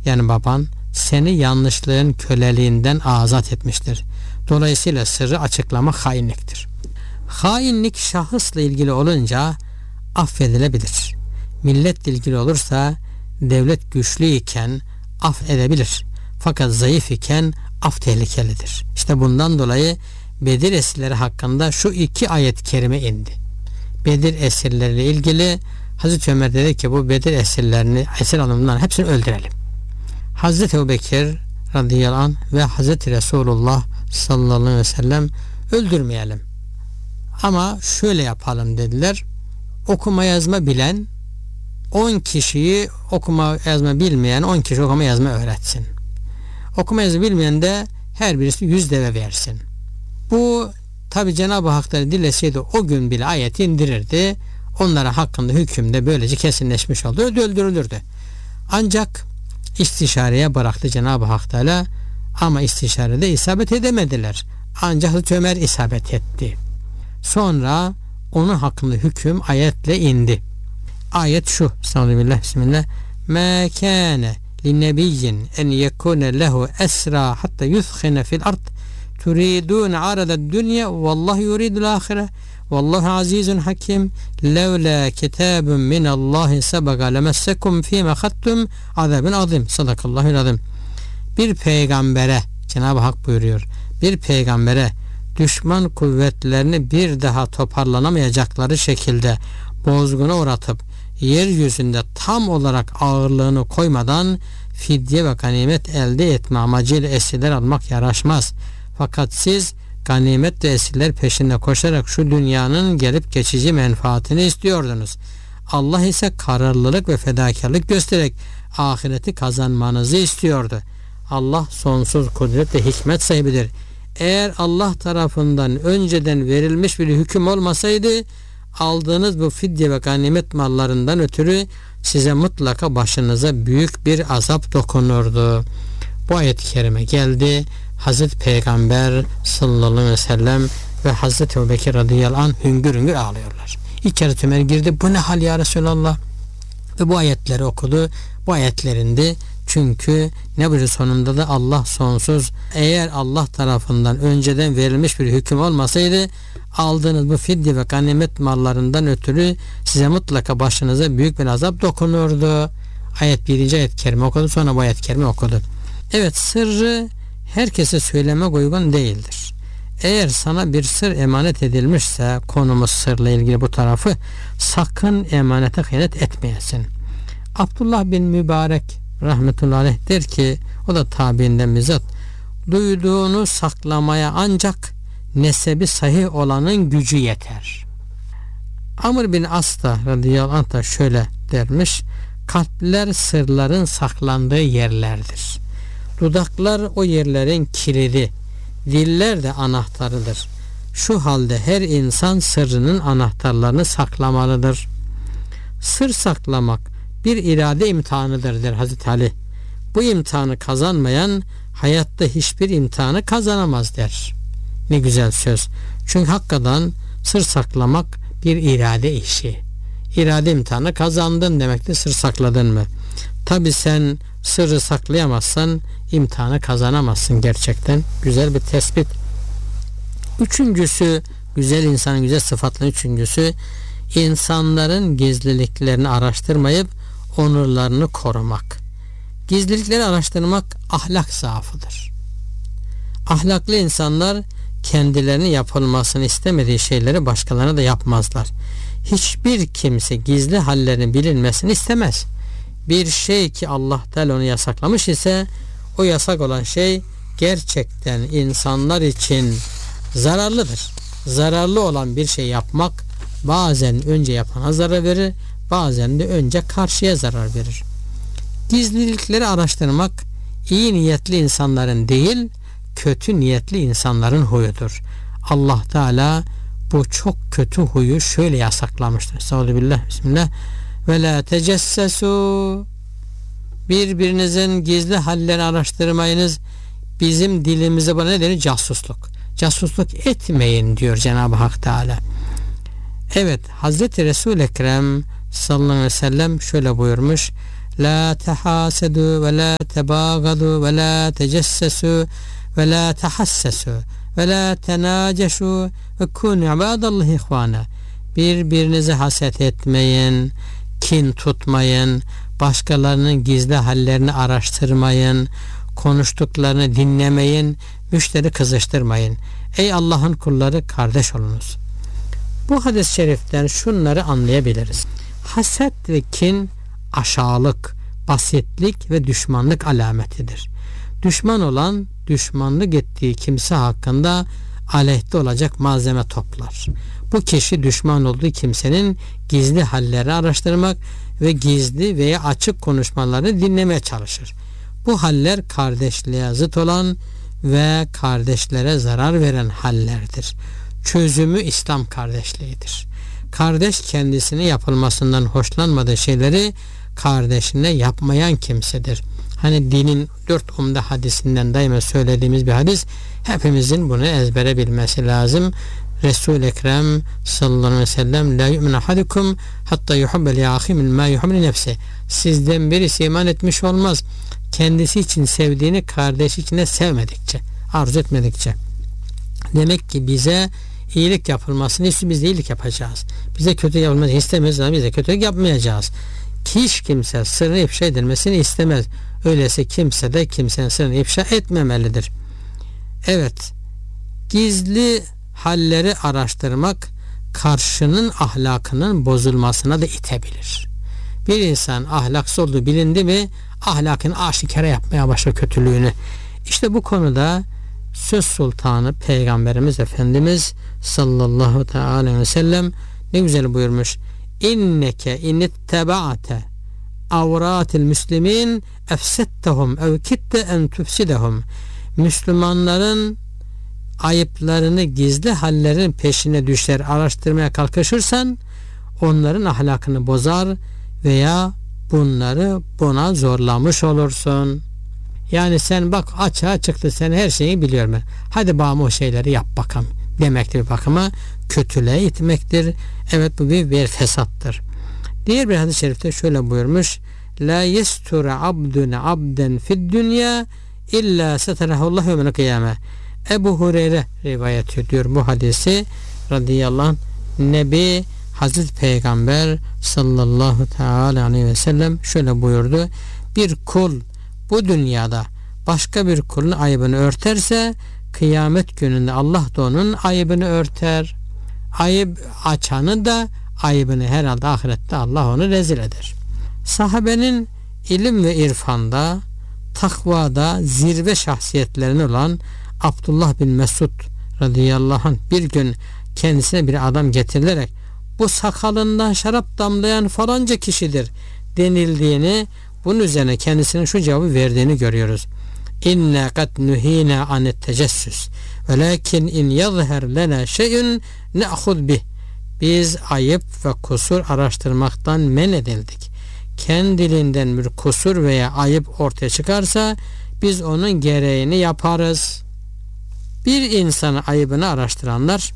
yani baban seni yanlışlığın köleliğinden azat etmiştir. Dolayısıyla sırrı açıklama hainliktir. Hainlik şahısla ilgili olunca affedilebilir. Milletle ilgili olursa devlet güçlü iken af edebilir. Fakat zayıf iken af tehlikelidir. İşte bundan dolayı Bedir esirleri hakkında şu 2 ayet-i kerime indi. Bedir esirleriyle ilgili Hazreti Ömer dedi ki bu Bedir esirlerini, esir alımından hepsini öldürelim. Hazreti Ebubekir radıyallahu anh ve Hazreti Resulullah sallallahu aleyhi ve sellem öldürmeyelim. Ama şöyle yapalım dediler. Okuma yazma bilen 10 kişiyi okuma yazma bilmeyen 10 kişi okuma yazma öğretsin. Okuma yazma bilmeyen de her birisi 100 deve versin. Bu tabi Cenab-ı Hak'tan dileseydi o gün bile ayet indirirdi. Onlara hakkında hüküm de böylece kesinleşmiş oldu. Öldürülürdü. Ancak istişareye bıraktı Cenab-ı Hak Teala ama istişarede isabet edemediler. Ancak Hazreti Ömer isabet etti. Sonra onun hakkında hüküm ayetle indi. Ayet şu. Estağfirullah, bismillah. Ma kana linnebiyyin en yekune lehu esra hatta yuzkhina fil ard turidun aradad dunya vallahu yuridul ahire vallahu azizun hakim levla kitabun min Allah sabaga lemessekum fîme khattum azabun azim. Sadakallahul azim. Bir peygambere Cenab-ı Hak buyuruyor. Bir peygambere düşman kuvvetlerini bir daha toparlanamayacakları şekilde bozguna uğratıp yeryüzünde tam olarak ağırlığını koymadan fidye ve ganimet elde etme amacıyla esirler almak yaraşmaz. Fakat siz ganimet ve esirler peşinde koşarak şu dünyanın gelip geçici menfaatini istiyordunuz. Allah ise kararlılık ve fedakarlık göstererek ahireti kazanmanızı istiyordu. Allah sonsuz kudret ve hikmet sahibidir. Eğer Allah tarafından önceden verilmiş bir hüküm olmasaydı aldığınız bu fidye ve ganimet mallarından ötürü size mutlaka başınıza büyük bir azap dokunurdu. Bu ayet-i kerime geldi. Hazreti Peygamber sallallahu aleyhi ve sellem ve Hazreti Ebubekir radıyallahu anh hüngür hüngür ağlıyorlar. İçeri Ömer girdi. Bu ne hal ya Resulallah? Ve bu ayetleri okudu. Bu ayetlerinde çünkü ne buyuruyor sonunda da Allah sonsuz. Eğer Allah tarafından önceden verilmiş bir hüküm olmasaydı aldığınız bu fidye ve ganimet mallarından ötürü size mutlaka başınıza büyük bir azap dokunurdu. Ayet 1. ayet-i kerime okudu. Sonra bu ayet-i kerime okudu. Evet, sırrı herkese söylemek uygun değildir. Eğer sana bir sır emanet edilmişse konumuz sırla ilgili bu tarafı sakın emanete hıyanet etmeyesin. Abdullah bin Mübarek rahmetullahi aleyh der ki o da tabiinden bizzat duyduğunu saklamaya ancak nesebi sahih olanın gücü yeter. Amr bin As da radıyallahu anh da şöyle dermiş: kalpler sırların saklandığı yerlerdir. Dudaklar o yerlerin kilidi, diller de anahtarıdır. Şu halde her insan sırrının anahtarlarını saklamalıdır. Sır saklamak bir irade imtihanıdır der Hazreti Ali. Bu imtihanı kazanmayan hayatta hiçbir imtihanı kazanamaz der. Ne güzel söz. Çünkü hakikaten sır saklamak bir irade işi. İrade imtihanı kazandın demektir sır sakladın mı? Tabi sen sırrı saklayamazsan imtihanı kazanamazsın gerçekten. Güzel bir tespit. Üçüncüsü, güzel insanın güzel sıfatlarının üçüncüsü, insanların gizliliklerini araştırmayıp onurlarını korumak. Gizlilikleri araştırmak ahlak zaafıdır. Ahlaklı insanlar kendilerine yapılmasını istemediği şeyleri başkalarına da yapmazlar. Hiçbir kimse gizli hallerin bilinmesini istemez. Bir şey ki Allah Teala onu yasaklamış ise o yasak olan şey gerçekten insanlar için zararlıdır. Zararlı olan bir şey yapmak bazen önce yapana zarar verir, bazen de önce karşıya zarar verir. Gizlilikleri araştırmak iyi niyetli insanların değil, kötü niyetli insanların huyudur. Allah Teala bu çok kötü huyu şöyle yasaklamıştır. Estağfirullah, bismillah. Ve la tecessesu, birbirinizin gizli hallerini araştırmayınız. Bizim dilimize buna ne denir? Casusluk. Casusluk etmeyin diyor Cenab-ı Hak Teala. Evet, Hazreti Resul-i Ekrem sallallahu aleyhi ve sellem şöyle buyurmuş: La tehâsedû ve la tebâgadû ve la tecessesû ve la tehassesu ve la tenâceşû ve kûnû ibâdallâhi ihvâna. Birbirinize haset etmeyin, kin tutmayın, başkalarının gizli hallerini araştırmayın, konuştuklarını dinlemeyin, müşteri kızıştırmayın. Ey Allah'ın kulları, kardeş olunuz. Bu hadis-i şeriften şunları anlayabiliriz. Haset ve kin aşağılık, basitlik ve düşmanlık alametidir. Düşman olan, düşmanlık ettiği kimse hakkında aleyhte olacak malzeme toplar. Bu kişi düşman olduğu kimsenin gizli halleri araştırmak ve gizli veya açık konuşmalarını dinlemeye çalışır. Bu haller kardeşliğe zıt olan ve kardeşlere zarar veren hallerdir. Çözümü İslam kardeşliğidir. Kardeş kendisine yapılmasından hoşlanmadığı şeyleri kardeşine yapmayan kimsedir. Hani dinin 4 umda hadisinden daima söylediğimiz bir hadis, hepimizin bunu ezbere bilmesi lazım. Resul-i Ekrem sallallahu aleyhi ve sellem la yu'minu ahadukum hatta yuhibbe li ahihi ma yuhibbu li nefsi. Sizden birisi iman etmiş olmaz, kendisi için sevdiğini kardeşi için de sevmedikçe, arzu etmedikçe. Demek ki bize iyilik yapılmasını istiyor, biz de iyilik yapacağız. Bize kötü yapılmasını istemiyoruz ama biz de kötülük yapmayacağız. Hiç kimse sırrını ifşa edilmesini istemez. Öyleyse kimse de kimsenin sırrını ifşa etmemelidir. Evet, gizli halleri araştırmak karşının ahlakının bozulmasına da itebilir. Bir insan ahlaksız olduğu bilindi mi ahlakını aşikare yapmaya başlar, kötülüğünü. İşte bu konuda söz sultanı Peygamberimiz Efendimiz sallallahu teala aleyhi ve sellem ne güzel buyurmuş. İnneke inittebaate avratil müslimin efsettehum ev kitte en tufsidehum. Müslümanların ayıplarını, gizli hallerin peşine düşer, araştırmaya kalkışırsan onların ahlakını bozar veya bunları buna zorlamış olursun. Yani sen bak açığa çıktı, sen her şeyi biliyorum ben. Hadi bana o şeyleri yap bakalım demektir, bir bakıma kötülüğe itmektir. Evet, bu bir fesattır. Diğer bir hadis-i şerifte şöyle buyurmuş. La yestur abdun abden fid dünya illa seterahullah yevmel kıyame. Ebu Hureyre rivayet ediyor bu hadisi radıyallahu anh. Nebi Hazreti Peygamber sallallahu teala aleyhi ve sellem şöyle buyurdu. Bir kul bu dünyada başka bir kulun ayıbını örterse kıyamet gününde Allah da onun ayıbını örter. Ayıp açanı da ayıbını herhalde ahirette Allah onu rezil eder. Sahabenin ilim ve irfanda, takvada zirve şahsiyetlerine olan Abdullah bin Mesud radıyallahu anh bir gün kendisine bir adam getirilerek bu sakalından şarap damlayan falanca kişidir denildiğini, bunun üzerine kendisinin şu cevabı verdiğini görüyoruz. İnne kad nuhina anet tecessüs velakin in yazher lena şey'ün ne'hud bih. Biz ayıp ve kusur araştırmaktan men edildik. Kendiliğinden bir kusur veya ayıp ortaya çıkarsa biz onun gereğini yaparız. Bir insanın ayıbını araştıranlar,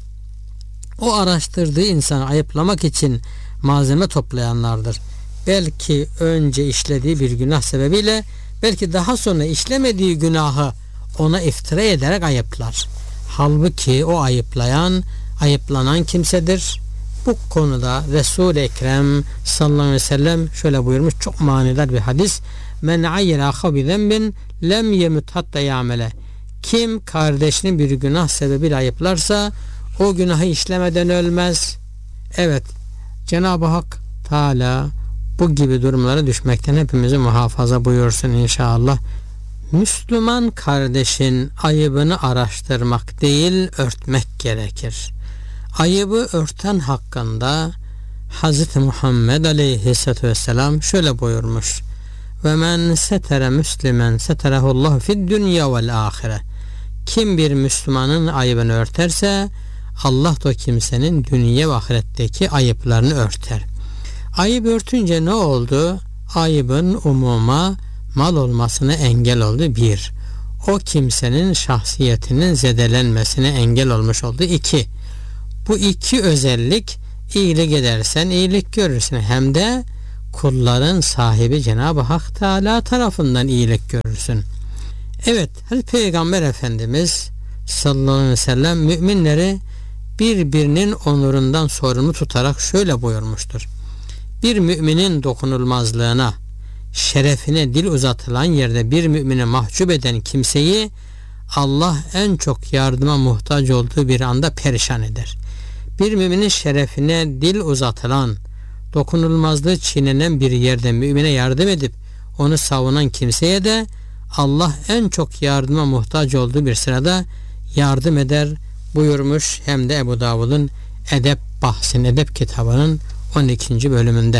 o araştırdığı insanı ayıplamak için malzeme toplayanlardır. Belki önce işlediği bir günah sebebiyle, belki daha sonra işlemediği günahı ona iftira ederek ayıplar. Halbuki o ayıplanan kimsedir. Bu konuda Resul-i Ekrem sallallahu aleyhi ve sellem şöyle buyurmuş, çok manidar bir hadis. Men ayyira ahabi zenbin lem yemut hatta ya'mele. Kim kardeşini bir günah sebebiyle ayıplarsa o günahı işlemeden ölmez. Evet, Cenab-ı Hak Teala bu gibi durumlara düşmekten hepimizi muhafaza buyursun inşallah. Müslüman kardeşin ayıbını araştırmak değil, örtmek gerekir. Ayıbı örten hakkında Hz. Muhammed aleyhisselatü vesselam şöyle buyurmuş. Ve men setere müslimen seterehullahu fid dünya vel ahire. Kim bir Müslümanın ayıbını örterse Allah da o kimsenin dünya ve ahiretteki ayıplarını örter. Ayıp örtünce ne oldu? Ayıbın umuma mal olmasına engel oldu. 1. O kimsenin şahsiyetinin zedelenmesine engel olmuş oldu. 2. Bu iki özellik, iyilik edersen iyilik görürsün, hem de kulların sahibi Cenab-ı Hak Teala tarafından iyilik görürsün. Evet, Hazreti Peygamber Efendimiz sallallahu aleyhi ve sellem müminleri birbirinin onurundan sorumlu tutarak şöyle buyurmuştur. Bir müminin dokunulmazlığına, şerefine dil uzatılan yerde bir mümini mahcup eden kimseyi Allah en çok yardıma muhtaç olduğu bir anda perişan eder. Bir müminin şerefine dil uzatılan, dokunulmazlığı çiğnenen bir yerde mümine yardım edip onu savunan kimseye de Allah en çok yardıma muhtaç olduğu bir sırada yardım eder buyurmuş, hem de Ebu Davud'un Edep kitabının 12. bölümünde.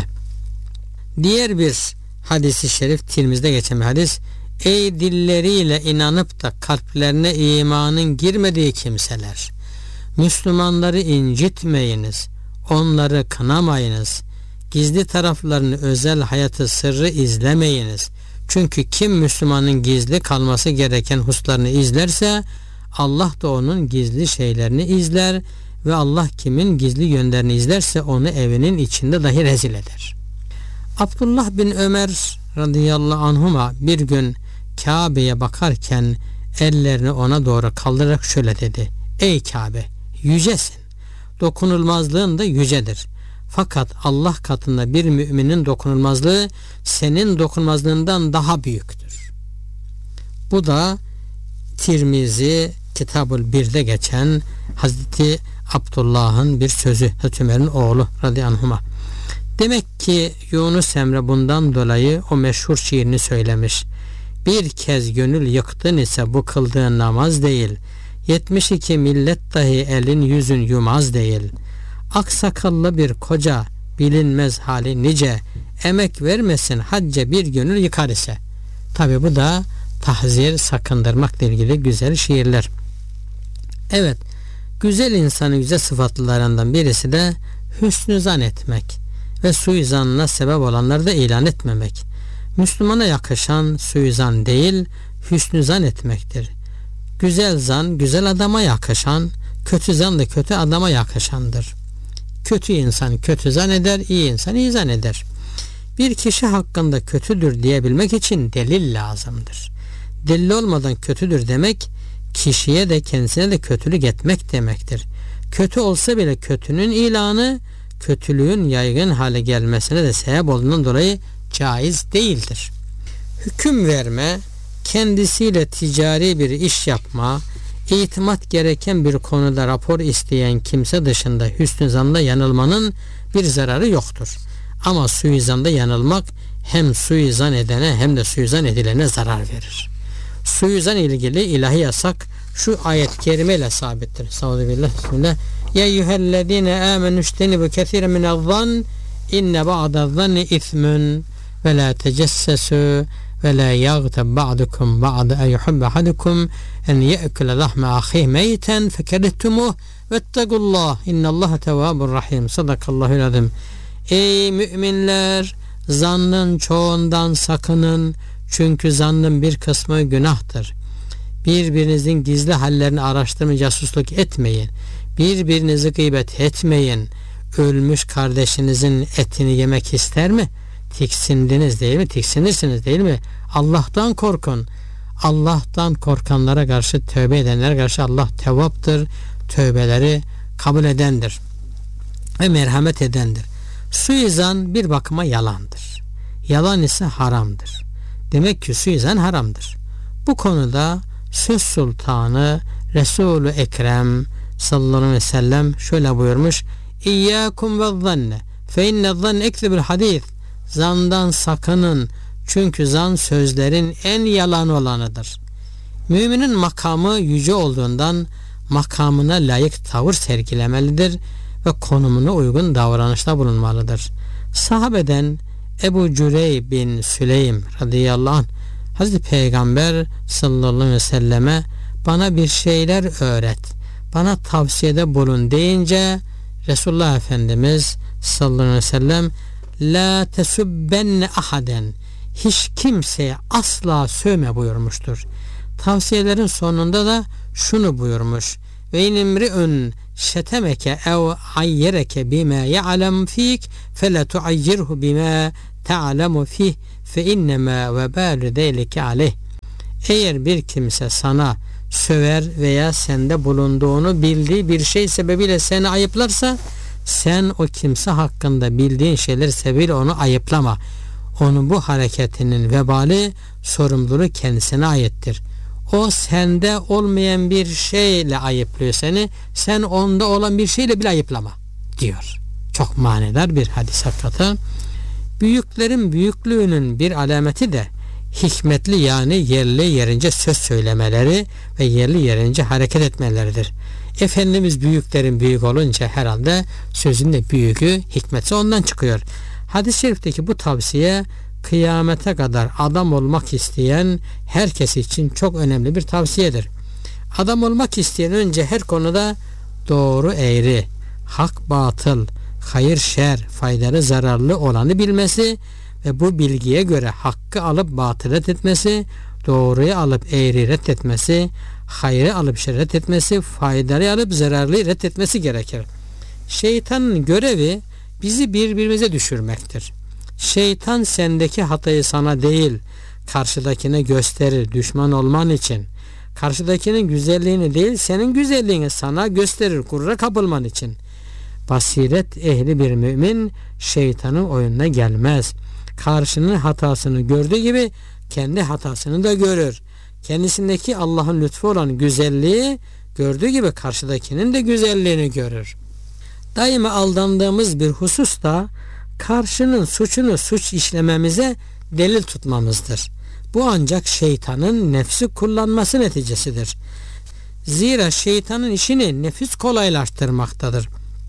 Diğer bir hadisi şerif, Tirmiz'de geçen bir hadis. Ey dilleriyle inanıp da kalplerine imanın girmediği kimseler, Müslümanları incitmeyiniz, onları kınamayınız, gizli taraflarını, özel hayatı, sırrı izlemeyiniz. Çünkü kim Müslümanın gizli kalması gereken hususlarını izlerse Allah da onun gizli şeylerini izler ve Allah kimin gizli yönlerini izlerse onu evinin içinde dahi rezil eder. Abdullah bin Ömer radıyallahu anhuma bir gün Kabe'ye bakarken ellerini ona doğru kaldırarak şöyle dedi. Ey Kabe, yücesin. Dokunulmazlığın da yücedir. Fakat Allah katında bir müminin dokunulmazlığı senin dokunulmazlığından daha büyüktür. Bu da Tirmizi Kitab-ül Bir'de geçen Hazreti Abdullah'ın bir sözü, Hazreti Ömer'in oğlu radıyallahu anhuma. Demek ki Yunus Emre bundan dolayı o meşhur şiirini söylemiş. Bir kez gönül yıktın ise bu kıldığın namaz değil. 72 millet dahi elin yüzün yumaz değil. Aksakallı bir koca bilinmez hali nice. Emek vermesin hacca bir gönül yıkar ise. Tabi bu da tahzir, sakındırmakla ilgili güzel şiirler. Evet, güzel insanın güzel sıfatlarından birisi de hüsnü zan etmek ve suizanına sebep olanları da ilan etmemek. Müslümana yakışan suizan değil, hüsnü zan etmektir. Güzel zan, güzel adama yakışan, kötü zan da kötü adama yakışandır. Kötü insan kötü zan eder, iyi insan iyi zan eder. Bir kişi hakkında kötüdür diyebilmek için delil lazımdır. Delil olmadan kötüdür demek, kişiye de kendisine de kötülük etmek demektir. Kötü olsa bile kötünün ilanı, kötülüğün yaygın hale gelmesine de sebep olduğundan dolayı caiz değildir. Hüküm verme, kendisiyle ticari bir iş yapma, itimat gereken bir konuda rapor isteyen kimse dışında hüsnü zanda yanılmanın bir zararı yoktur. Ama suizanda yanılmak hem suizan edene hem de suizan edilene zarar verir. Suizan ilgili ilahi yasak şu ayet-i kerimeyle sabittir. Estağfirullah. Bismillah. Ya eyyühellezine amenu iştenibu kesiren minel-zann inne ba'da'z-zanni ismun ve la tecessesu ve la yagtab ba'dukum ba'da eyyuhibbe ahadukum en ye'kule lahme ahih meyten fekerehtumuh vettegullah innallaha tevvabur rahim. Sadakallahul azim. Ey müminler, zannın çoğundan sakının, çünkü zannın bir kısmı günahtır. Birbirinizin gizli hallerini araştırmayın, casusluk etmeyin. Birbirinizi gıybet etmeyin. Ölmüş kardeşinizin etini yemek ister mi? Tiksindiniz değil mi? Tiksinirsiniz değil mi? Allah'tan korkun. Allah'tan korkanlara karşı, tövbe edenlere karşı Allah tevvaptır. Tövbeleri kabul edendir. Ve merhamet edendir. Suizan bir bakıma yalandır. Yalan ise haramdır. Demek ki suizan haramdır. Bu konuda söz sultanı Resul-i Ekrem sallallahu aleyhi ve sellem şöyle buyurmuş. İyyâkum ve zanne fe inne zanne ekzebül hadis. Zandan sakının, çünkü zan sözlerin en yalan olanıdır. Müminin makamı yüce olduğundan makamına layık tavır sergilemelidir ve konumuna uygun davranışta bulunmalıdır. Sahabeden Ebu Cürey bin Süleym radıyallahu anh Hazreti Peygamber sallallahu aleyhi ve selleme bana bir şeyler öğret, bana tavsiyede bulun deyince Resulullah Efendimiz sallallahu aleyhi ve sellem la tesubbenne ahaden, hiç kimseye asla sövme buyurmuştur. Tavsiyelerin sonunda da şunu buyurmuş: ve inimri'un şetemeke ev ayyereke bima ya'lem fik fela tuayyirhu bima ta'lemu fih fe innema vebalu zelike aleyh. Eğer bir kimse sana söver veya sende bulunduğunu bildiği bir şey sebebiyle seni ayıplarsa, sen o kimse hakkında bildiğin şeyler sebebiyle onu ayıplama. Onun bu hareketinin vebali, sorumluluğu kendisine aittir. O sende olmayan bir şeyle ayıplıyor seni. Sen onda olan bir şeyle bile ayıplama diyor. Çok manidar bir hadis hakikaten. Büyüklerin büyüklüğünün bir alameti de hikmetli, yani yerli yerince söz söylemeleri ve yerli yerince hareket etmeleridir. Efendimiz büyüklerin büyük olunca herhalde sözün de büyüğü, hikmeti ondan çıkıyor. Hadis-i şerifteki bu tavsiye kıyamete kadar adam olmak isteyen herkes için çok önemli bir tavsiyedir. Adam olmak isteyen önce her konuda doğru eğri, hak batıl, hayır şer, faydalı zararlı olanı bilmesi ve bu bilgiye göre hakkı alıp batılı reddetmesi, doğruyu alıp eğri reddetmesi, hayrı alıp şer reddetmesi, faydalı alıp zararlıyı reddetmesi gerekir. Şeytanın görevi bizi birbirimize düşürmektir. Şeytan sendeki hatayı sana değil, karşıdakine gösterir düşman olman için. Karşıdakinin güzelliğini değil, senin güzelliğini sana gösterir gurura kapılman için. Basiret ehli bir mümin şeytanın oyununa gelmez. Karşının hatasını gördüğü gibi kendi hatasını da görür. Kendisindeki Allah'ın lütfu olan güzelliği gördüğü gibi karşıdakinin de güzelliğini görür. Daima aldandığımız bir husus da karşının suçunu suç işlememize delil tutmamızdır. Bu ancak şeytanın nefsi kullanması neticesidir. Zira şeytanın işini nefis kolaylaştırmaktadır.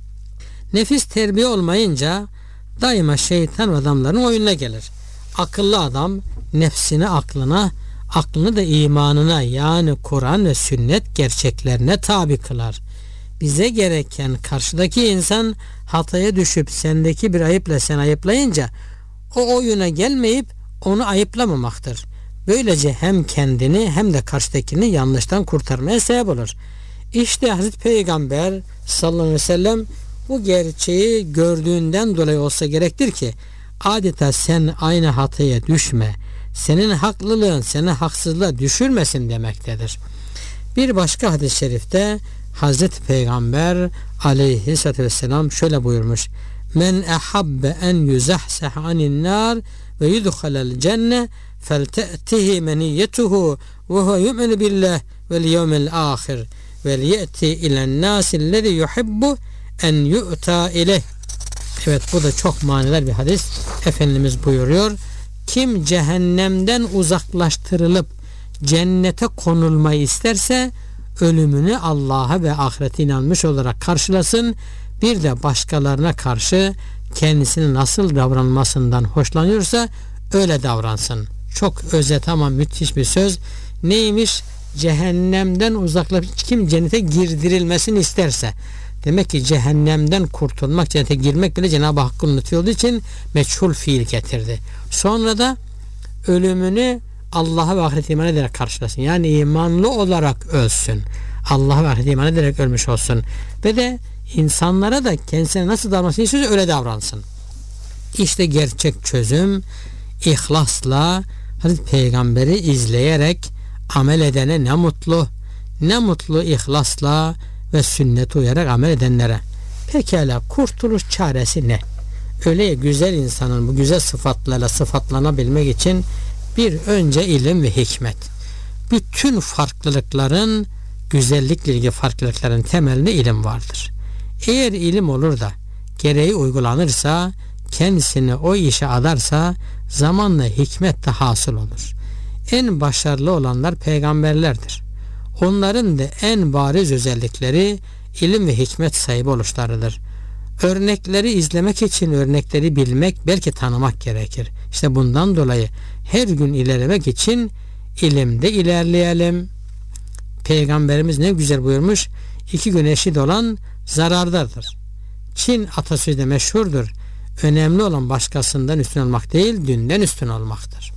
Nefis terbiye olmayınca daima şeytan adamların oyununa gelir. Akıllı adam nefsini aklına, aklını da imanına, yani Kur'an ve sünnet gerçeklerine tabi kılar. Bize gereken karşıdaki insan hataya düşüp sendeki bir ayıpla sen ayıplayınca o oyuna gelmeyip onu ayıplamamaktır. Böylece hem kendini hem de karşıdakini yanlıştan kurtarmaya sebep olur. İşte Hazreti Peygamber sallallahu aleyhi ve sellem bu gerçeği gördüğünden dolayı olsa gerektir ki adeta sen aynı hataya düşme, senin haklılığın seni haksızlığa düşürmesin demektedir. Bir başka hadis-i şerifte Hazreti Peygamber aleyhissalatü vesselam şöyle buyurmuş: men ehabbe en yuzahsah anin nar ve yudhalel cenne felte'tihi meniyyetuhu ve huve yu'minu billah vel yevmil ahir vel ye'ti ilen nasillezi yuhibbu en yu'ta ileh. Evet, bu da çok manidar bir hadis. Efendimiz buyuruyor: kim cehennemden uzaklaştırılıp cennete konulmayı isterse ölümünü Allah'a ve ahirete inanmış olarak karşılasın. Bir de başkalarına karşı kendisine nasıl davranmasından hoşlanıyorsa öyle davransın. Çok özet ama müthiş bir söz. Neymiş? Cehennemden uzaklaşıp kim cennete girdirilmesini isterse. Demek ki cehennemden kurtulmak, cennete girmek bile Cenab-ı Hakk'ın lütfu olduğu için meçhul fiil getirdi. Sonra da ölümünü Allah'a ve ahirete iman ederek karşılasın. Yani imanlı olarak ölsün. Allah'a ve ahirete iman ederek ölmüş olsun. Ve de insanlara da kendisine nasıl davranmasını istiyorsa öyle davransın. İşte gerçek çözüm ihlasla Hazreti Peygamber'i izleyerek amel edene ne mutlu. Ne mutlu ihlasla ve sünnete uyarak amel edenlere. Pekala, kurtuluş çaresi ne? Öyle güzel insanın bu güzel sıfatlarla sıfatlanabilmek için bir önce ilim ve hikmet. Bütün farklılıkların, güzellikle ilgili farklılıkların temelinde ilim vardır. Eğer ilim olur da gereği uygulanırsa, kendisini o işe adarsa zamanla hikmet de hasıl olur. En başarılı olanlar peygamberlerdir. Onların da en bariz özellikleri ilim ve hikmet sahibi oluşlarıdır. Örnekleri izlemek için örnekleri bilmek, belki tanımak gerekir. İşte bundan dolayı her gün ilerlemek için ilimde ilerleyelim. Peygamberimiz ne güzel buyurmuş: 2 gün eşit olan zarardadır. Çin atasözü de meşhurdur: önemli olan başkasından üstün olmak değil, dünden üstün olmaktır.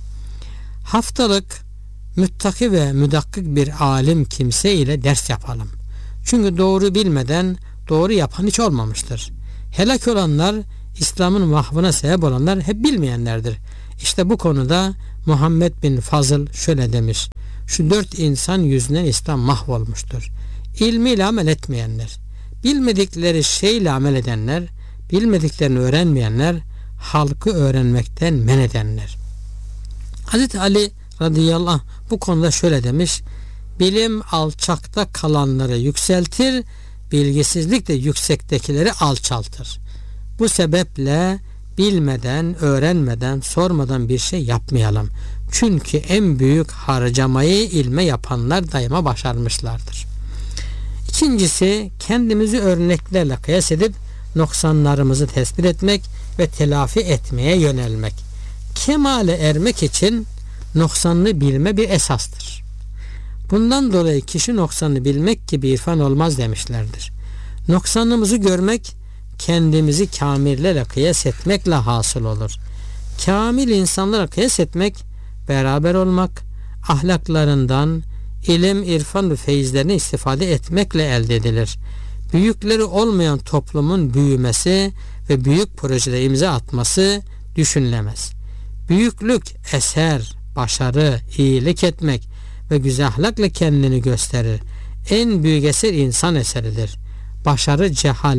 Haftalık müttaki ve müdakkik bir alim kimse ile ders yapalım. Çünkü doğru bilmeden doğru yapan hiç olmamıştır. Helak olanlar İslam'ın mahvına sebep olanlar hep bilmeyenlerdir. İşte bu konuda Muhammed bin Fazıl şöyle demiş: şu 4 insan yüzünden İslam mahvolmuştur. İlmiyle amel etmeyenler, bilmedikleri şeyle amel edenler, bilmediklerini öğrenmeyenler, halkı öğrenmekten men edenler. Hazreti Ali radıyallahu anh bu konuda şöyle demiş: bilim alçakta kalanları yükseltir, bilgisizlik de yüksektekileri alçaltır. Bu sebeple bilmeden, öğrenmeden, sormadan bir şey yapmayalım. Çünkü en büyük harcamayı ilme yapanlar daima başarmışlardır. İkincisi, kendimizi örneklerle kıyas edip noksanlarımızı tespit etmek ve telafi etmeye yönelmek. Kemale ermek için noksanını bilme bir esastır. Bundan dolayı kişi noksanını bilmek gibi irfan olmaz demişlerdir. Noksanımızı görmek, kendimizi kamillerle kıyas etmekle hasıl olur. Kamil insanlara kıyas etmek, beraber olmak, ahlaklarından, ilim, irfan ve feyizlerine istifade etmekle elde edilir. Büyükleri olmayan toplumun büyümesi ve büyük projede imza atması düşünülemez. Büyüklük, eser, başarı, iyilik etmek ve güzel ahlakla kendini gösterir. En büyük eser insan eseridir. Başarı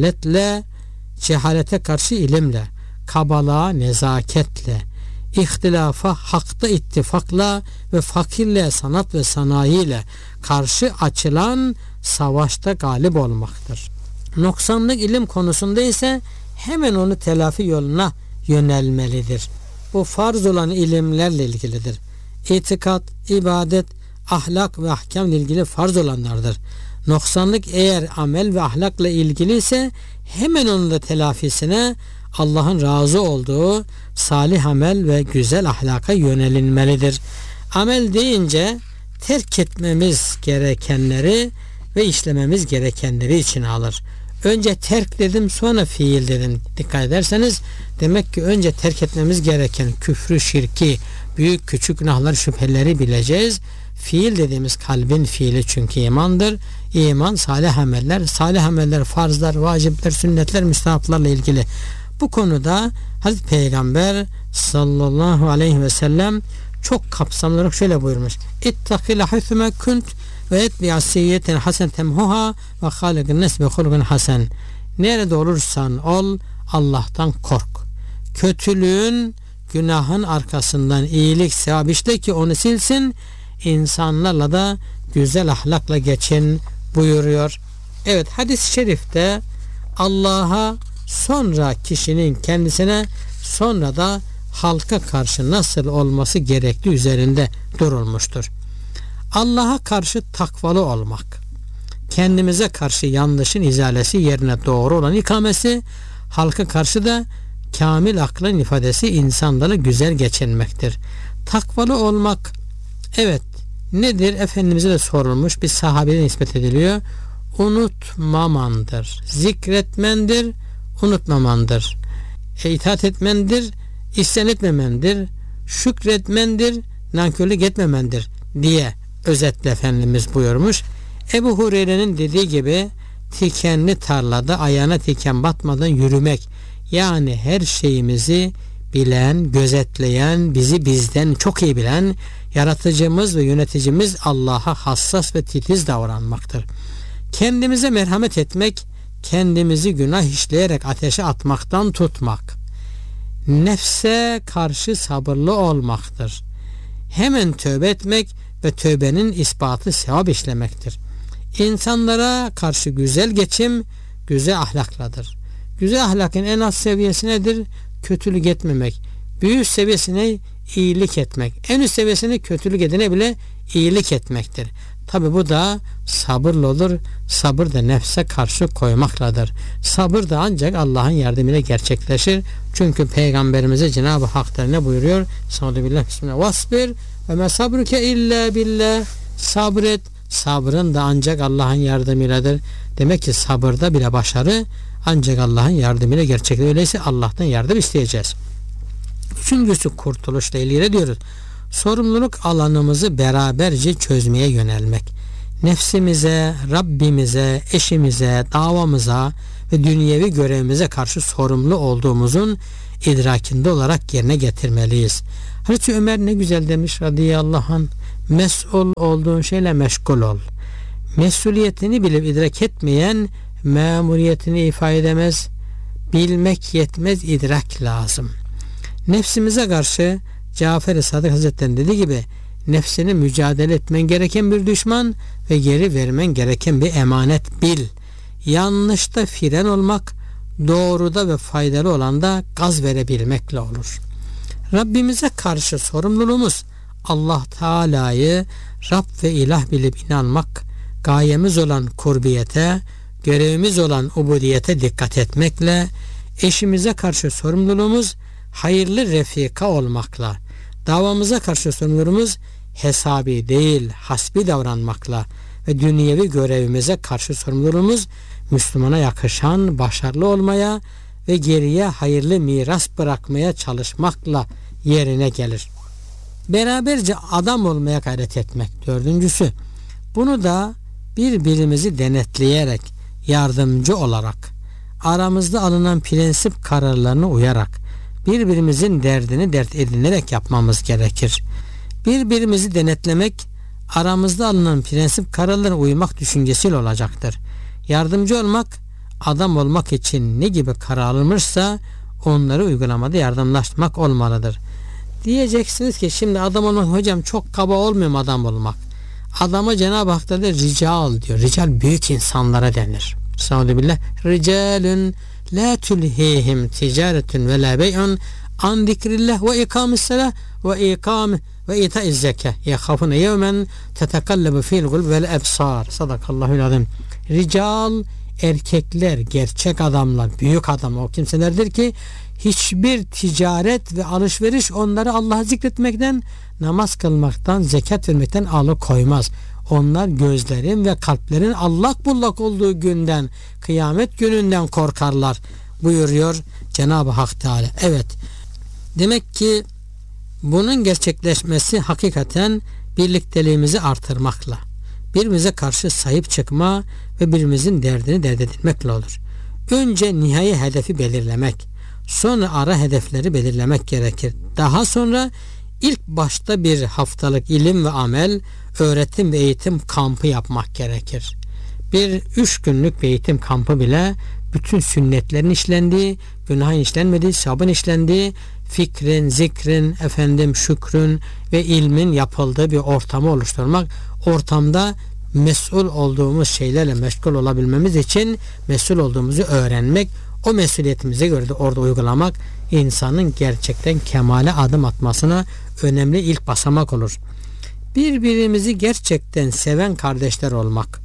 cehalete karşı ilimle, kabalığa nezaketle, ihtilafa hakta ittifakla ve fakirle, sanat ve sanayiyle karşı açılan savaşta galip olmaktır. Noksanlık ilim konusunda ise hemen onu telafi yoluna yönelmelidir. Bu farz olan ilimlerle ilgilidir. İtikat, ibadet, ahlak ve ahkam ile ilgili farz olanlardır. Noksanlık eğer amel ve ahlakla ilgili ise hemen onun da telafisine Allah'ın razı olduğu salih amel ve güzel ahlaka yönelinmelidir. Amel deyince terk etmemiz gerekenleri ve işlememiz gerekenleri içine alır. Önce terk dedim, sonra fiil dedim. Dikkat ederseniz demek ki önce terk etmemiz gereken küfrü, şirki, büyük küçük günahları, şüpheleri bileceğiz. Fiil dediğimiz kalbin fiili çünkü imandır. İman, salih ameller. Salih ameller, farzlar, vacipler, sünnetler, müstahaplarla ilgili. Bu konuda Hazreti Peygamber sallallahu aleyhi ve sellem çok kapsamlı olarak şöyle buyurmuş: İttakil haythuma kunt ve etbi'a seyyiyeten hasen temhuha ve halikin nes bi hulgun hasen. Nerede olursan ol, Allah'tan kork. Kötülüğün, günahın arkasından iyilik, sevap işle ki onu silsin. İnsanlarla da güzel ahlakla geçin buyuruyor. Evet, hadis-i şerifte Allah'a, sonra kişinin kendisine, sonra da halka karşı nasıl olması gerektiği üzerinde durulmuştur. Allah'a karşı takvalı olmak, kendimize karşı yanlışın izalesi, yerine doğru olan ikamesi, halka karşı da kamil aklın ifadesi, insanlarla güzel geçinmektir. Takvalı olmak, evet, nedir? Efendimiz'e de sorulmuş, bir sahabeye nispet ediliyor. Unutmamandır, zikretmendir, unutmamandır, itaat etmendir, isyan etmemendir, şükretmendir, nankörlük etmemendir diye özetle Efendimiz buyurmuş. Ebu Hureyre'nin dediği gibi tikenli tarlada ayağına tiken batmadan yürümek, yani her şeyimizi bilen, gözetleyen, bizi bizden çok iyi bilen yaratıcımız ve yöneticimiz Allah'a hassas ve titiz davranmaktır. Kendimize merhamet etmek, kendimizi günah işleyerek ateşe atmaktan tutmak, nefse karşı sabırlı olmaktır. Hemen tövbe etmek ve tövbenin ispatı sevap işlemektir. İnsanlara karşı güzel geçim, güzel ahlakladır. Güzel ahlakın en az seviyesi nedir? Kötülük etmemek. Büyük seviyesine iyilik etmek. En üst seviyesine kötülük edene bile iyilik etmektir. Tabi bu da sabırla olur. Sabır da nefse karşı koymakladır. Sabır da ancak Allah'ın yardımıyla gerçekleşir. Çünkü Peygamberimize Cenab-ı Hak ne buyuruyor? Bismillah, bismillah. Vasbir ve me sabruke illa billah. Sabret. Sabrın da ancak Allah'ın yardımıyladır. Demek ki sabırda bile başarı ancak Allah'ın yardımıyla gerçekleşir. Öyleyse Allah'tan yardım isteyeceğiz. Üçüncüsü kurtuluşla ilgili diyoruz. Sorumluluk alanımızı beraberce çözmeye yönelmek. Nefsimize, Rabbimize, eşimize, davamıza ve dünyevi görevimize karşı sorumlu olduğumuzun idrakinde olarak yerine getirmeliyiz. Hazreti Ömer ne güzel demiş radıyallahu anh, mesul olduğun şeyle meşgul ol. Mesuliyetini bilip idrak etmeyen memuriyetini ifade edemez. Bilmek yetmez, idrak lazım. Nefsimize karşı Cafer-i Sadık Hazretleri'nin dediği gibi nefsini mücadele etmen gereken bir düşman ve geri vermen gereken bir emanet bil. Yanlışta fren olmak, doğruda ve faydalı olanda gaz verebilmekle olur. Rabbimize karşı sorumluluğumuz Allah Teala'yı Rab ve ilah bilip inanmak, gayemiz olan kurbiyete, görevimiz olan ubudiyete dikkat etmekle, eşimize karşı sorumluluğumuz hayırlı refika olmakla, davamıza karşı sorumluluğumuz hesabi değil hasbi davranmakla ve dünyevi görevimize karşı sorumluluğumuz Müslümana yakışan başarılı olmaya ve geriye hayırlı miras bırakmaya çalışmakla yerine gelir. Beraberce adam olmaya gayret etmek dördüncüsü. Bunu da birbirimizi denetleyerek, yardımcı olarak, aramızda alınan prensip kararlarına uyarak, birbirimizin derdini dert edinerek yapmamız gerekir. Birbirimizi denetlemek, aramızda alınan prensip kararlarına uymak düşüncesiyle olacaktır. Yardımcı olmak, adam olmak için ne gibi karar alınmışsa onları uygulamada yardımlaşmak olmalıdır. Diyeceksiniz ki şimdi adam olmak hocam çok kaba olmuyor mu adam olmak? Adama Cenab-ı Hak da rical diyor. Rical büyük insanlara denir. Estağfirullah. Ricalun la tulhihim ticaretun ve la bey'un an zikrillah ve ikamis-salah ve itaiz zekah. Yakhafuna yevmen tetekallabu fi'l gulub vel ebsar. Sadakallahu'l azim. Rical erkekler, gerçek adamlar, büyük adam o kimselerdir ki hiçbir ticaret ve alışveriş onları Allah'ı zikretmekten, namaz kılmaktan, zekat vermekten alıkoymaz. Onlar gözlerin ve kalplerin allak bullak olduğu günden, kıyamet gününden korkarlar buyuruyor Cenab-ı Hak Teala. Evet, demek ki bunun gerçekleşmesi hakikaten birlikteliğimizi artırmakla, birbirimize karşı sahip çıkma ve birbirimizin derdini dert edilmekle olur. Önce nihai hedefi belirlemek, sonra ara hedefleri belirlemek gerekir. Daha sonra ilk başta bir haftalık ilim ve amel, öğretim ve eğitim kampı yapmak gerekir. Bir 3 günlük bir eğitim kampı bile bütün sünnetlerin işlendiği, günahın işlenmediği, sabın işlendiği, fikrin, zikrin, şükrün ve ilmin yapıldığı bir ortamı oluşturmak, ortamda mesul olduğumuz şeylerle meşgul olabilmemiz için mesul olduğumuzu öğrenmek, o mesuliyetimize göre de orada uygulamak insanın gerçekten kemale adım atmasına önemli ilk basamak olur. Birbirimizi gerçekten seven kardeşler olmak.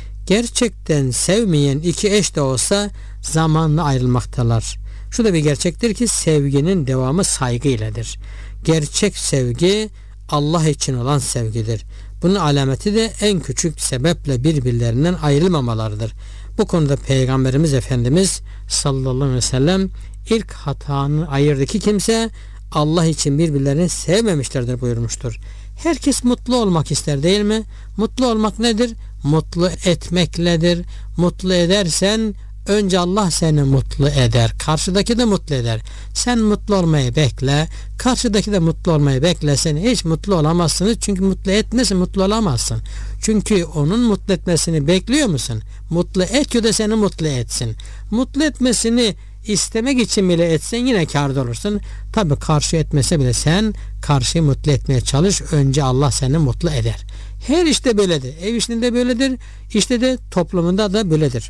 Gerçekten sevmeyen iki eş de olsa zamanla ayrılmaktalar. Şu da bir gerçektir ki sevginin devamı saygı iledir. Gerçek sevgi Allah için olan sevgidir. Bunun alameti de en küçük sebeple birbirlerinden ayrılmamalarıdır. Bu konuda Peygamberimiz Efendimiz sallallahu aleyhi ve sellem ilk hatanı ayırdaki kimse Allah için birbirlerini sevmemişlerdir buyurmuştur. Herkes mutlu olmak ister değil mi? Mutlu olmak nedir? Mutlu etmekledir. Mutlu edersen önce Allah seni mutlu eder. Karşıdaki de mutlu eder. Sen mutlu olmayı bekle. Karşıdaki de mutlu olmayı beklesin. Hiç mutlu olamazsınız. Çünkü mutlu etmesin mutlu olamazsın. Çünkü onun mutlu etmesini bekliyor musun? Mutlu et da seni mutlu etsin. Mutlu etmesini istemek için bile etsen yine kârda olursun. Tabi karşı etmese bile sen karşıyı mutlu etmeye çalış. Önce Allah seni mutlu eder. Her işte böyledir. Ev işinde böyledir. İşte de toplumunda da böyledir.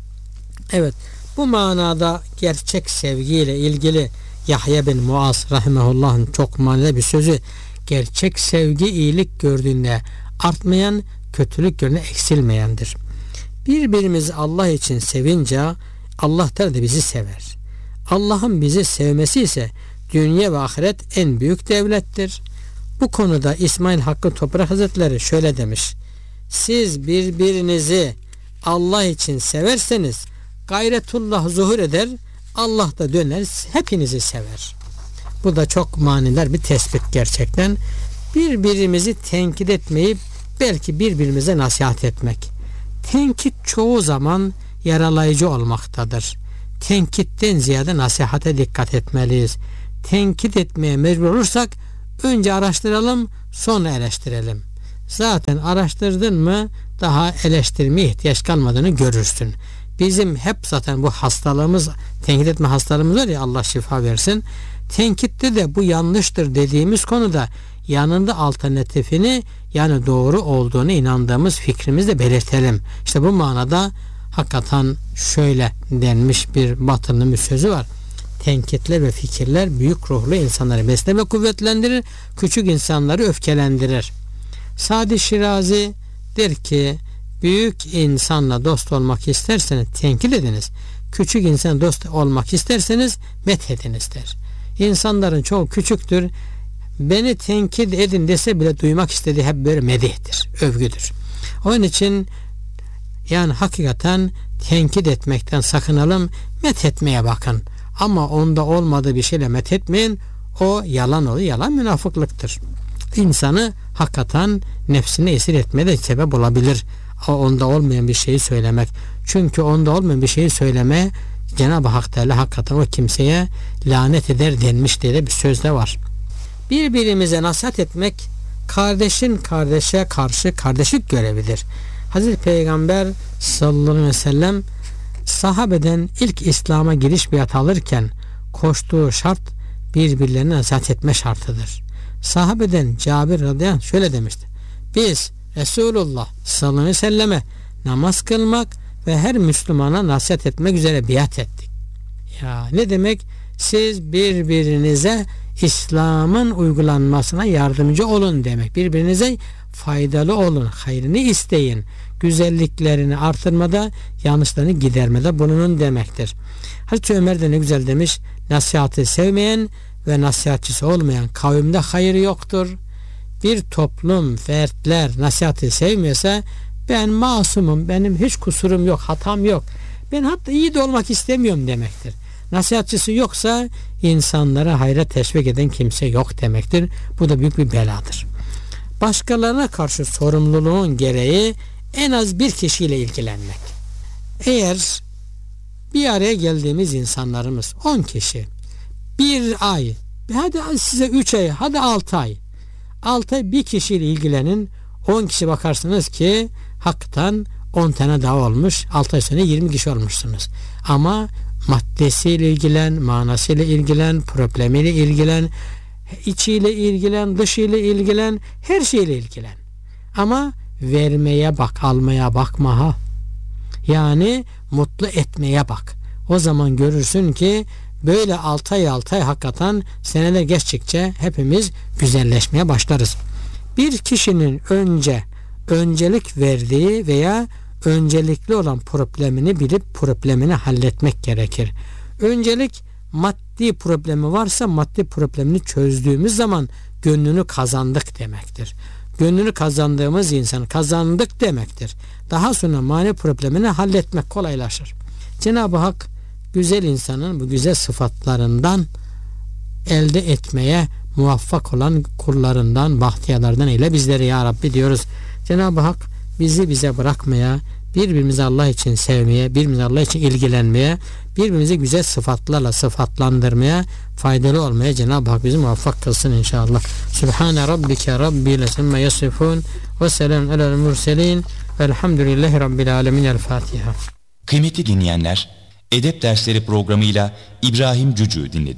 Evet, bu manada gerçek sevgiyle ilgili Yahya bin Muaz rahimehullah'ın çok manidar bir sözü, gerçek sevgi iyilik gördüğünde artmayan, kötülük gördüğünde eksilmeyendir. Birbirimizi Allah için sevince Allah da bizi sever. Allah'ın bizi sevmesi ise dünya ve ahiret en büyük devlettir. Bu konuda İsmail Hakkı Toprak Hazretleri şöyle demiş: siz birbirinizi Allah için severseniz gayretullah zuhur eder, Allah da döner hepinizi sever. Bu da çok manidar bir tespit gerçekten. Birbirimizi tenkit etmeyip belki birbirimize nasihat etmek. Tenkit çoğu zaman yaralayıcı olmaktadır. Tenkitten ziyade nasihate dikkat etmeliyiz. Tenkit etmeye mecbur olursak önce araştıralım, sonra eleştirelim. Zaten araştırdın mı daha eleştirmeye ihtiyaç kalmadığını görürsün. Bizim hep zaten bu hastalığımız, tenkit etme hastalığımız var ya, Allah şifa versin. Tenkitte de bu yanlıştır dediğimiz konuda yanında alternatifini, yani doğru olduğunu inandığımız fikrimizle belirtelim. İşte bu manada hakikaten şöyle denmiş bir Batılı'nın bir sözü var. Tenkitler ve fikirler büyük ruhlu insanları besler ve kuvvetlendirir, küçük insanları öfkelendirir. Sadi Şirazi der ki, büyük insanla dost olmak isterseniz tenkit ediniz, küçük insan dost olmak isterseniz methediniz der. İnsanların çoğu küçüktür, beni tenkit edin dese bile duymak istediği hep böyle medihtir, övgüdür. Onun için yani hakikaten tenkit etmekten sakınalım, methetmeye bakın. Ama onda olmadığı bir şeyle methetmeyin, o yalan olur, yalan münafıklıktır. İnsanı hakikaten nefsine esir etmeye de sebep olabilir. Onda olmayan bir şeyi söylemek. Çünkü onda olmayan bir şeyi söyleme Cenab-ı Hak Teala hakikaten o kimseye lanet eder denmiş diye de bir söz de var. Birbirimize nasihat etmek kardeşin kardeşe karşı kardeşlik görevidir. Hazreti Peygamber sallallahu aleyhi ve sellem sahabeden ilk İslam'a giriş biat alırken koştuğu şart birbirlerine nasihat etme şartıdır. Sahabeden Cabir radıyallahu anh şöyle demişti: biz Resulullah sallallahu aleyhi ve selleme namaz kılmak ve her Müslümana nasihat etmek üzere biat ettik. Ya ne demek? Siz birbirinize İslam'ın uygulanmasına yardımcı olun demek. Birbirinize faydalı olun, hayrını isteyin. Güzelliklerini artırmada, yanlışlarını gidermede bulunun demektir. Hazreti Ömer de ne güzel demiş: nasihatı sevmeyen ve nasihatçısı olmayan kavimde hayır yoktur. Bir toplum, fertler nasihatı sevmiyorsa, ben masumum, benim hiç kusurum yok, hatam yok, ben hatta iyi de olmak istemiyorum demektir. Nasihatçısı yoksa insanlara hayra teşvik eden kimse yok demektir. Bu da büyük bir beladır. Başkalarına karşı sorumluluğun gereği en az bir kişiyle ilgilenmek. Eğer bir araya geldiğimiz insanlarımız 10 kişi, bir ay, hadi size 3 ay, hadi 6 ay, 6 ay bir kişiyle ilgilenin, 10 kişi bakarsınız ki hakikaten 10 tane daha olmuş, 6 ay sonra 20 kişi olmuşsunuz. Ama maddesiyle ilgilen, manasıyla ilgilen, problemiyle ilgilen, içiyle ilgilen, dışıyla ilgilen, her şeyle ilgilen. Ama vermeye bak, almaya bakma ha. Yani mutlu etmeye bak. O zaman görürsün ki böyle 6 ay hakikaten seneler geçtikçe hepimiz güzelleşmeye başlarız. Bir kişinin öncelik verdiği veya öncelikli olan problemini bilip problemini halletmek gerekir. Öncelik maddi problemi varsa maddi problemini çözdüğümüz zaman gönlünü kazandık demektir. Gönlünü kazandığımız insanı kazandık demektir. Daha sonra manevi problemini halletmek kolaylaşır. Cenab-ı Hak güzel insanın bu güzel sıfatlarından elde etmeye muvaffak olan kullarından, bahtiyarlardan eyle bizleri ya Rabbi diyoruz. Cenab-ı Hak bize bırakmaya, birbirimizi Allah için sevmeye, birbirimizi Allah için ilgilenmeye, birbirimizi güzel sıfatlarla sıfatlandırmaya, faydalı olmaya Cenab-ı Hak bizi muvaffak kılsın inşallah. Sübhane rabbike rabbil izzati yasifun ve selamun alel murselin velhamdülillahi rabbil alemin. El Fatiha. Kıymetli dinleyenler, Edep Dersleri programıyla İbrahim Cücü'yü dinlediniz.